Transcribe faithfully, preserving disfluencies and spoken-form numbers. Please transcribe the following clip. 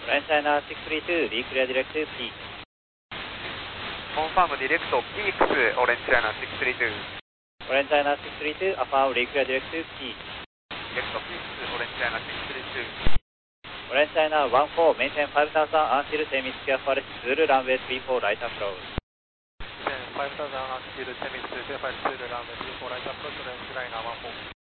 Orange China six three two, declear direct to peak. Confirm direct peaks, Orange China six three two. Orange China six three two, affirm declear direct to peak. Direct peaks, Orange China six three two. Orange China one four, maintain five thousand until semi-square forest, Zulu runway three four, right approach. five thousand until semi-square forest, Zulu runway three four, right approach, Orange China one four.